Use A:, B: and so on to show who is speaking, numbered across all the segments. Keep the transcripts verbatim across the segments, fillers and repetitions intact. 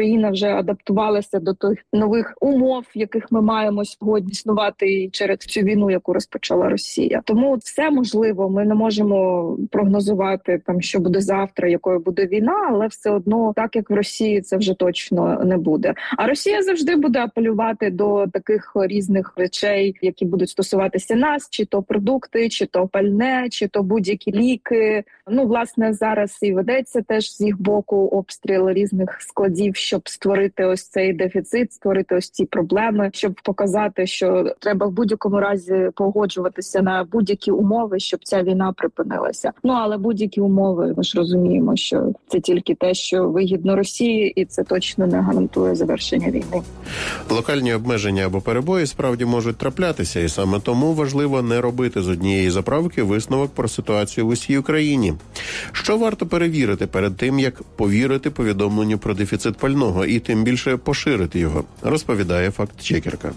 A: Україна вже адаптувалася до тих нових умов, в яких ми маємо сьогодні існувати через цю війну, яку розпочала Росія. Тому все можливо. Ми не можемо прогнозувати там, що буде завтра, якою буде війна, але все одно, так як в Росії, це вже точно не буде. А Росія завжди буде апелювати до таких різних речей, які будуть стосуватися нас, чи то продукти, чи то пальне, чи то будь-які ліки. Ну, власне, зараз і ведеться теж з їх боку обстріл різних складів, щоб створити ось цей дефіцит, створити ось ці проблеми, щоб показати, що треба в будь-якому разі погоджуватися на будь-які умови, щоб ця війна припинилася. Ну, але будь-які умови, ми ж розуміємо, що це тільки те, що вигідно Росії, і це точно не гарантує завершення війни.
B: Локальні обмеження або перебої справді можуть траплятися, і саме тому важливо не робити з однієї заправки висновок про ситуацію в усій Україні. Що варто перевірити перед тим, як повірити повідомленню про дефіцит пального і тим більше поширити його, розповідає факт-чекерка.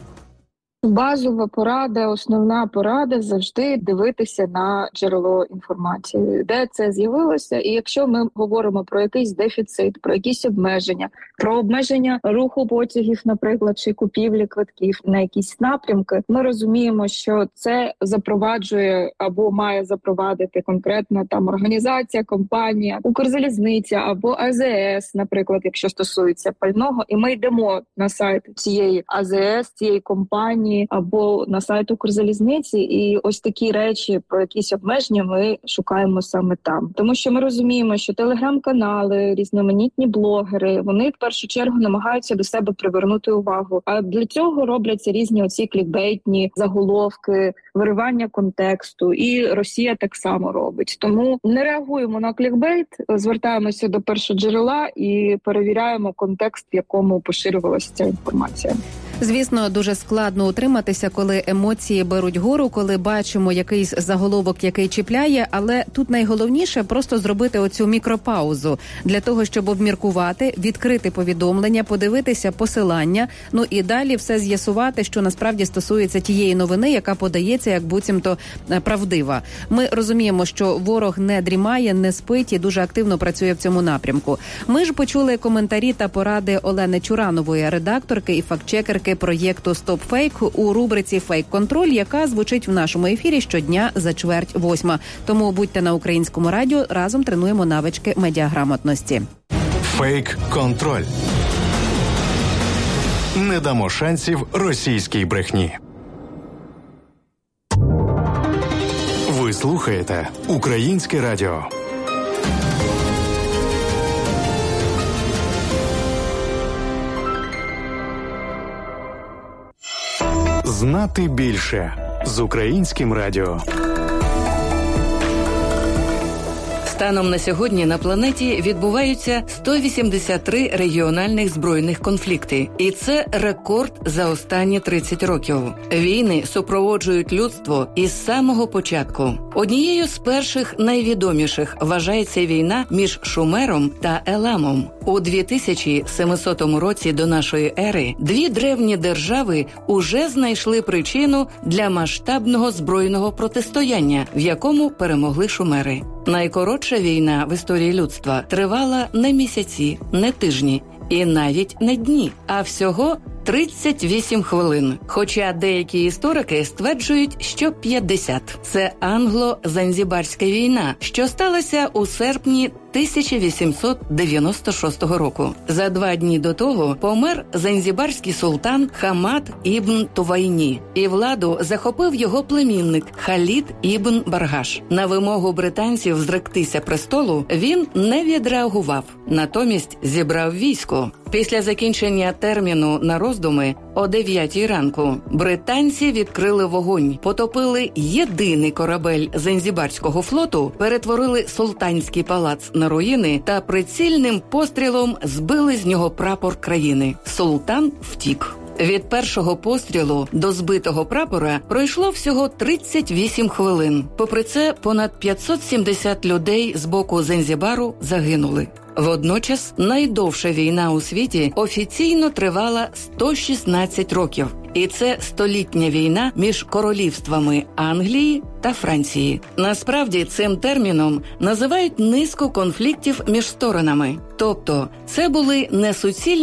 A: Базова порада, основна порада – завжди дивитися на джерело інформації, де це з'явилося. І якщо ми говоримо про якийсь дефіцит, про якісь обмеження, про обмеження руху потягів, наприклад, чи купівлі квитків на якісь напрямки, ми розуміємо, що це запроваджує або має запровадити конкретна там організація, компанія, Укрзалізниця або А З С, наприклад, якщо стосується пального. І ми йдемо на сайт цієї А З С, цієї компанії, або на сайт Укрзалізниці, і ось такі речі про якісь обмеження ми шукаємо саме там. Тому що ми розуміємо, що телеграм-канали, різноманітні блогери, вони в першу чергу намагаються до себе привернути увагу. А для цього робляться різні оці клікбейтні заголовки, виривання контексту, і Росія так само робить. Тому не реагуємо на клікбейт, звертаємося до першоджерела і перевіряємо контекст, в якому поширювалася ця інформація.
C: Звісно, дуже складно утриматися, коли емоції беруть гору, коли бачимо якийсь заголовок, який чіпляє, але тут найголовніше просто зробити оцю мікропаузу для того, щоб обміркувати, відкрити повідомлення, подивитися посилання, ну і далі все з'ясувати, що насправді стосується тієї новини, яка подається як буцімто правдива. Ми розуміємо, що ворог не дрімає, не спить і дуже активно працює в цьому напрямку. Ми ж почули коментарі та поради Олени Чуранової, редакторки і фактчекерки проєкту «Стоп Фейк» у рубриці «Фейк-контроль», яка звучить в нашому ефірі щодня за чверть восьма. Тому будьте на Українському радіо, разом тренуємо навички медіаграмотності.
D: Фейк-контроль. Не дамо шансів російській брехні. Ви слухаєте Українське радіо. Знати більше з Українським радіо.
E: Станом на сьогодні на планеті відбуваються сто вісімдесят три регіональних збройних конфлікти. І це рекорд за останні тридцять років. Війни супроводжують людство із самого початку. Однією з перших найвідоміших вважається війна між Шумером та Еламом. У дві тисячі семисотому році до нашої ери дві древні держави уже знайшли причину для масштабного збройного протистояння, в якому перемогли шумери. Найкоротша війна в історії людства тривала не місяці, не тижні і навіть не дні, а всього тридцять вісім хвилин. Хоча деякі історики стверджують, що п'ятдесят. Це англо-занзібарська війна, що сталася у серпні тисяча вісімсот дев'яносто шостого року. За два дні до того помер занзібарський султан Хамад ібн Тувайні, і владу захопив його племінник Халід ібн Баргаш. На вимогу британців зректися престолу він не відреагував, натомість зібрав військо. Після закінчення терміну на роздуми о дев'ятій ранку британці відкрили вогонь, потопили єдиний корабель Занзібарського флоту, перетворили султанський палац на руїни та прицільним пострілом збили з нього прапор країни. Султан втік. Від першого пострілу до збитого прапора пройшло всього тридцять вісім хвилин. Попри це, понад п'ятсот сімдесят людей з боку Занзібару загинули. Водночас, найдовша війна у світі офіційно тривала сто шістнадцять років. І це столітня війна між королівствами Англії та Франції. Насправді, цим терміном називають низку конфліктів між сторонами. Тобто, це були не суцільні